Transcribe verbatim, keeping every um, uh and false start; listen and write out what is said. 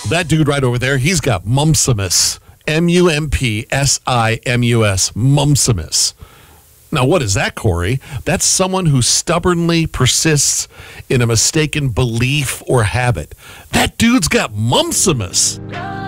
That dude right over there, he's got mumpsimus. M U M P S I M U S. Mumpsimus. Now, what is that, Corey? That's someone who stubbornly persists in a mistaken belief or habit. That dude's got mumpsimus.